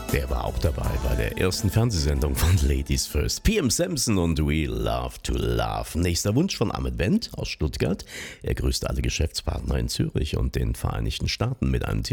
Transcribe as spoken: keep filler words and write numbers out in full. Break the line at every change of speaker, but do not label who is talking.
Der war auch dabei bei der ersten Fernsehsendung von Ladies First. P M Samson und We Love to Love. Nächster Wunsch von Ahmed Wendt aus Stuttgart. Er grüßt alle Geschäftspartner in Zürich und den Vereinigten Staaten mit einem